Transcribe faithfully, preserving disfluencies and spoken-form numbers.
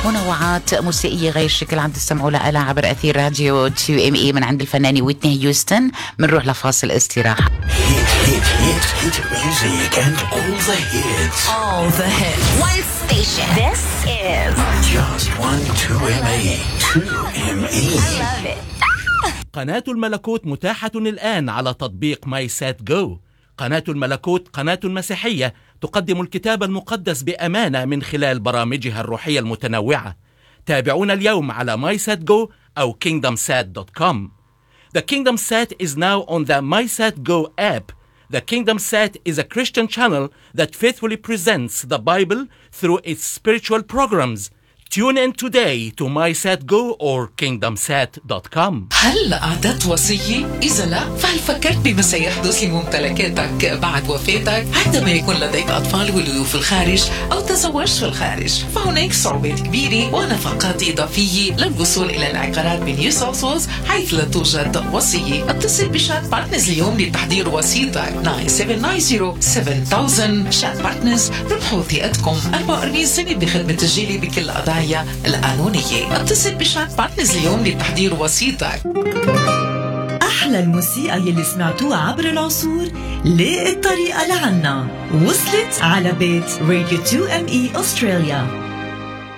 منوعات موسيقية غير شكل عم تستمعوا لها عبر أثير راديو تو إم إي من عند الفنانة ويتني هيوستن. منروح لفاصل استراحة. Hit, hit, hit, hit music and all the hits. All the hits. One station. This is Just one two M E. two M E. I love it. قناة الملكوت متاحة الآن على تطبيق ماي سات جو. قناة الملكوت قناة مسيحية تقدم الكتاب المقدس بأمانة من خلال برامجها الروحية المتنوعة. تابعونا اليوم على ماي سات جو أو كينغدم سات دوت كوم. The Kingdom Sat is now on the MySatGo app. The Kingdom Sat is a Christian channel that faithfully presents the Bible through its spiritual programs. Tune in today to MySatGo or kingdom sat dot com. هل أعددت وصية؟ إذا لا، فهل فكرت بما سيحدث لممتلكاتك بعد وفاتك عندما يكون لديك أطفال ولدوا في الخارج أو تزوجت في الخارج؟ فهناك صعوبات كبيرة ونفقات إضافية للوصول إلى العقارات بنيو ساوث ويلز حيث لا توجد وصية. اتصل بشات بارتنرز اليوم لتحضير وصيتك تسعة سبعة تسعة صفر سبعة ألف. شات بارتنرز ربحوا ثقتكم أربعة وأربعين سنة بخدمة تسجيلي بكل القضايا القانونية. اتصل بشات بارتنرز اليوم لتحضير وصيتك. أحلى الموسيقى يلي سمعتوها عبر العصور لقيت الطريقة لعنا، وصلت على بيت راديو تو إم إي أستراليا.